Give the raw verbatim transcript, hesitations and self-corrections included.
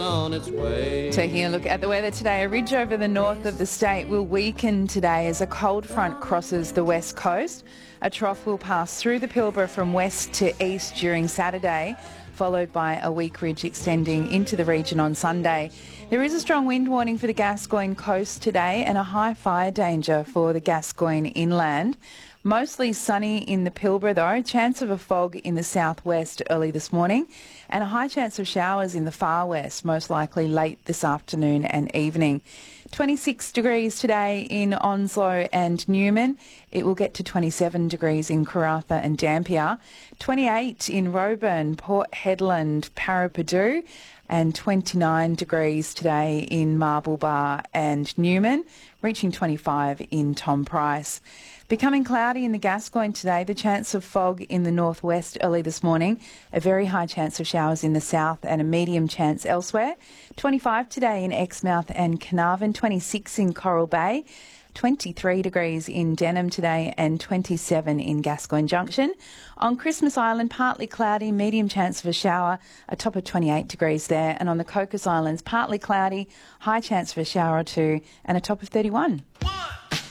on its way. Taking a look at the weather today, a ridge over the north of the state will weaken today as a cold front crosses the west coast. A trough will pass through the Pilbara from west to east during Saturday, followed by a weak ridge extending into the region on Sunday. There is a strong wind warning for the Gascoyne coast today and a high fire danger for the Gascoyne inland. Mostly sunny in the Pilbara though, chance of a fog in the southwest early this morning and a high chance of showers in the far west, most likely late this afternoon and evening. twenty-six degrees today in Onslow and Newman. It will get to twenty-seven degrees in Karratha and Dampier, twenty-eight in Roebourne, Port Hedland, Parapadu, and twenty-nine degrees today in Marble Bar and Newman, reaching twenty-five in Tom Price. Becoming cloudy in the Gascoyne today, the chance of fog in the northwest early this morning, a very high chance of showers in the south and a medium chance elsewhere. twenty-five today in Exmouth and Carnarvon, twenty-six in Coral Bay, twenty-three degrees in Denham today and twenty-seven in Gascoyne Junction. On Christmas Island, partly cloudy, medium chance of a shower, a top of twenty-eight degrees there. And on the Cocos Islands, partly cloudy, high chance for a shower or two and a top of thirty-one.